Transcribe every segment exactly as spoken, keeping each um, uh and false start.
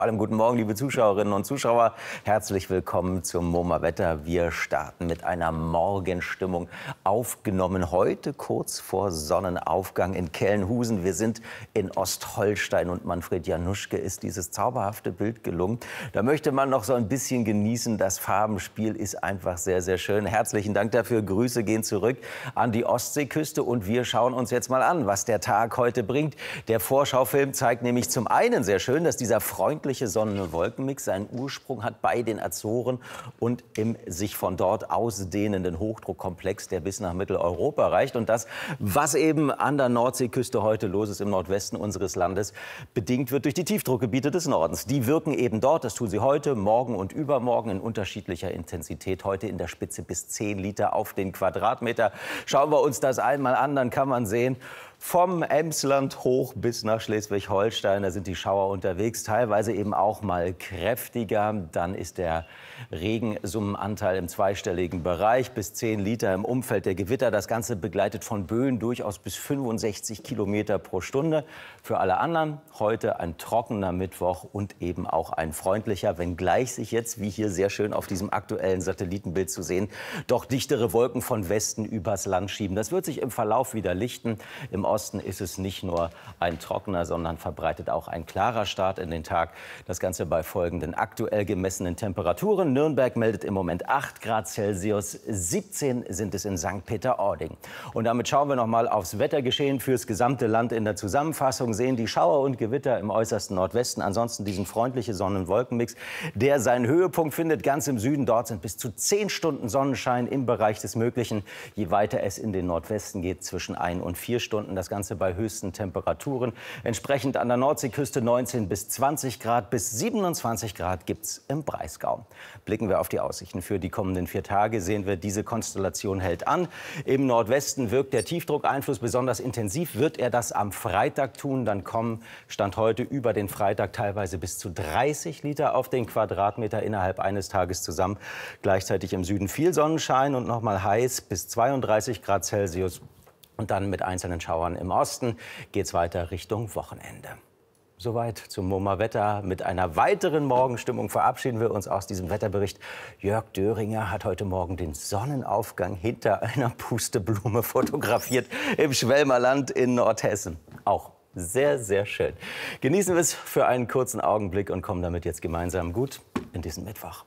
Vor allem guten Morgen, liebe Zuschauerinnen und Zuschauer. Herzlich willkommen zum MoMA Wetter. Wir starten mit einer Morgenstimmung, aufgenommen heute kurz vor Sonnenaufgang in Kellenhusen. Wir sind in Ostholstein und Manfred Januschke ist dieses zauberhafte Bild gelungen. Da möchte man noch so ein bisschen genießen. Das Farbenspiel ist einfach sehr, sehr schön. Herzlichen Dank dafür. Grüße gehen zurück an die Ostseeküste und wir schauen uns jetzt mal an, was der Tag heute bringt. Der Vorschaufilm zeigt nämlich zum einen sehr schön, dass dieser freundliche Sonnen- und Wolkenmix seinen Ursprung hat bei den Azoren und im sich von dort ausdehnenden Hochdruckkomplex, der bis nach Mitteleuropa reicht. Und das, was eben an der Nordseeküste heute los ist, im Nordwesten unseres Landes, bedingt wird durch die Tiefdruckgebiete des Nordens. Die wirken eben dort, das tun sie heute, morgen und übermorgen in unterschiedlicher Intensität. Heute in der Spitze bis zehn Liter auf den Quadratmeter. Schauen wir uns das einmal an, dann kann man sehen, vom Emsland hoch bis nach Schleswig-Holstein, da sind die Schauer unterwegs, teilweise eben auch mal kräftiger. Dann ist der Regensummenanteil im zweistelligen Bereich, bis zehn Liter im Umfeld der Gewitter. Das Ganze begleitet von Böen durchaus bis fünfundsechzig Kilometer pro Stunde. Für alle anderen heute ein trockener Mittwoch und eben auch ein freundlicher, wenngleich sich jetzt, wie hier sehr schön auf diesem aktuellen Satellitenbild zu sehen, doch dichtere Wolken von Westen übers Land schieben. Das wird sich im Verlauf wieder lichten. Im Osten ist es nicht nur ein trockener, sondern verbreitet auch ein klarer Start in den Tag. Das Ganze bei folgenden aktuell gemessenen Temperaturen. Nürnberg meldet im Moment acht Grad Celsius, siebzehn sind es in Sankt Peter-Ording. Und damit schauen wir noch mal aufs Wettergeschehen fürs gesamte Land in der Zusammenfassung. Sehen die Schauer und Gewitter im äußersten Nordwesten. Ansonsten diesen freundlichen Sonnen- und Wolkenmix, der seinen Höhepunkt findet ganz im Süden. Dort sind bis zu zehn Stunden Sonnenschein im Bereich des Möglichen. Je weiter es in den Nordwesten geht, zwischen ein und vier Stunden. Das Ganze bei höchsten Temperaturen. Entsprechend an der Nordseeküste neunzehn bis zwanzig Grad, bis siebenundzwanzig Grad gibt es im Breisgau. Blicken wir auf die Aussichten für die kommenden vier Tage, sehen wir, diese Konstellation hält an. Im Nordwesten wirkt der Tiefdruckeinfluss besonders intensiv. Wird er das am Freitag tun, dann kommen Stand heute über den Freitag teilweise bis zu dreißig Liter auf den Quadratmeter innerhalb eines Tages zusammen. Gleichzeitig im Süden viel Sonnenschein und noch mal heiß bis zweiunddreißig Grad Celsius. Und dann mit einzelnen Schauern im Osten geht es weiter Richtung Wochenende. Soweit zum MoMA Wetter. Mit einer weiteren Morgenstimmung verabschieden wir uns aus diesem Wetterbericht. Jörg Döringer hat heute Morgen den Sonnenaufgang hinter einer Pusteblume fotografiert im Schwelmerland in Nordhessen. Auch sehr, sehr schön. Genießen wir es für einen kurzen Augenblick und kommen damit jetzt gemeinsam gut in diesen Mittwoch.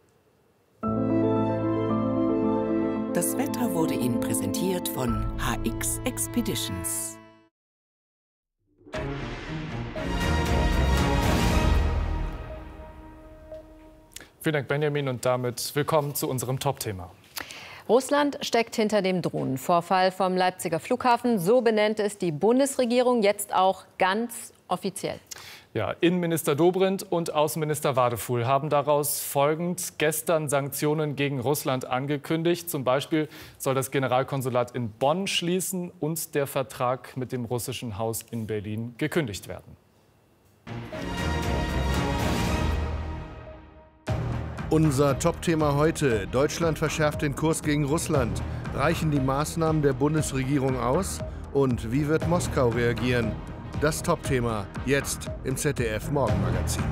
Das Wetter wurde Ihnen präsentiert von H X Expeditions. Vielen Dank, Benjamin, und damit willkommen zu unserem Top-Thema. Russland steckt hinter dem Drohnenvorfall vom Leipziger Flughafen. So benennt es die Bundesregierung jetzt auch ganz offiziell. Ja, Innenminister Dobrindt und Außenminister Wadefuhl haben daraus folgend gestern Sanktionen gegen Russland angekündigt. Zum Beispiel soll das Generalkonsulat in Bonn schließen und der Vertrag mit dem russischen Haus in Berlin gekündigt werden. Unser Top-Thema heute. Deutschland verschärft den Kurs gegen Russland. Reichen die Maßnahmen der Bundesregierung aus? Und wie wird Moskau reagieren? Das Top-Thema jetzt im Z D F-Morgenmagazin.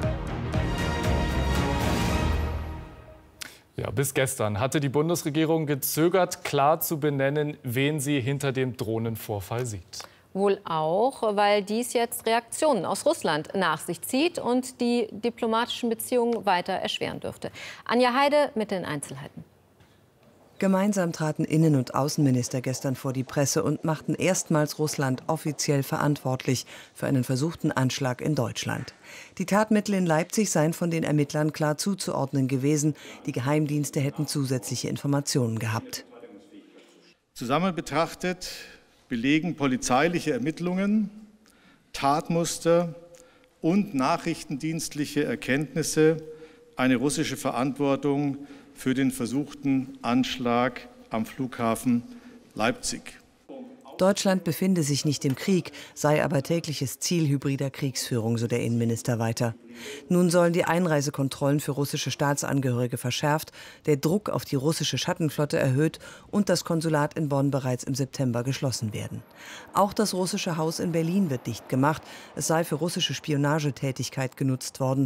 Ja, bis gestern hatte die Bundesregierung gezögert, klar zu benennen, wen sie hinter dem Drohnenvorfall sieht. Wohl auch, weil dies jetzt Reaktionen aus Russland nach sich zieht und die diplomatischen Beziehungen weiter erschweren dürfte. Anja Heide mit den Einzelheiten. Gemeinsam traten Innen- und Außenminister gestern vor die Presse und machten erstmals Russland offiziell verantwortlich für einen versuchten Anschlag in Deutschland. Die Tatmittel in Leipzig seien von den Ermittlern klar zuzuordnen gewesen. Die Geheimdienste hätten zusätzliche Informationen gehabt. Zusammen betrachtet belegen polizeiliche Ermittlungen, Tatmuster und nachrichtendienstliche Erkenntnisse eine russische Verantwortung für den versuchten Anschlag am Flughafen Leipzig. Deutschland befinde sich nicht im Krieg, sei aber tägliches Ziel hybrider Kriegsführung, so der Innenminister weiter. Nun sollen die Einreisekontrollen für russische Staatsangehörige verschärft, der Druck auf die russische Schattenflotte erhöht und das Konsulat in Bonn bereits im September geschlossen werden. Auch das russische Haus in Berlin wird dicht gemacht. Es sei für russische Spionagetätigkeit genutzt worden.